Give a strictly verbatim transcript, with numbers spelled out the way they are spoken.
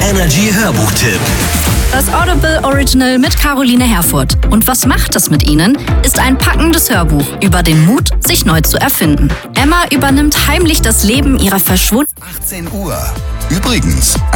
Energy Hörbuchtipp. Das Audible Original mit Caroline Herfurth. Und was macht es mit ihnen? Ist ein packendes Hörbuch über den Mut, sich neu zu erfinden. Emma übernimmt heimlich das Leben ihrer verschwundenen... achtzehn Uhr. Übrigens...